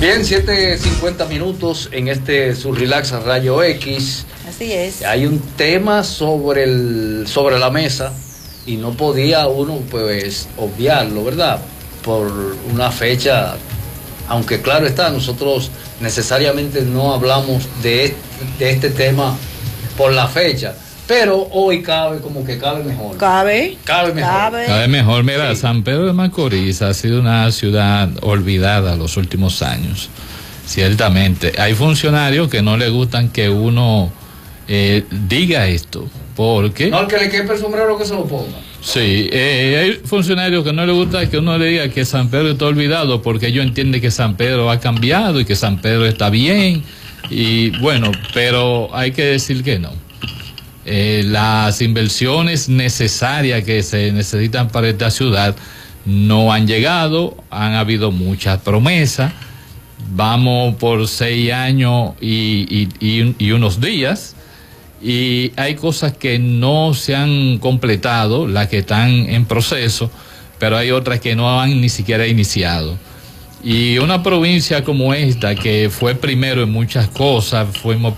Bien, 7:50 en este Surrelax Rayo X. Así es. Hay un tema sobre la mesa y no podía uno pues obviarlo, ¿verdad? Por una fecha, aunque claro está, nosotros necesariamente no hablamos de este tema por la fecha, pero hoy cabe mejor. Cabe mejor. Mira, Sí. San Pedro de Macorís ha sido una ciudad olvidada los últimos años. Ciertamente, hay funcionarios que no les gustan que uno diga esto, porque... No, el que le quepe el sombrero que se lo ponga. Sí, hay funcionarios que no les gusta que uno le diga que San Pedro está olvidado, porque ellos entienden que San Pedro ha cambiado y que San Pedro está bien, y bueno, pero hay que decir que no. Las inversiones necesarias que se necesitan para esta ciudad no han llegado, han habido muchas promesas, vamos por 6 años y unos días, y hay cosas que no se han completado, las que están en proceso, pero hay otras que no han ni siquiera iniciado. Y una provincia como esta, que fue primero en muchas cosas, fuimos